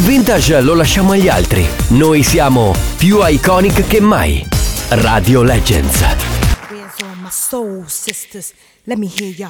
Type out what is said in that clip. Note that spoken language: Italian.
vintage lo lasciamo agli altri. Noi siamo più iconic che mai. Radio Legends. Where's all my soul sisters? Let me hear ya.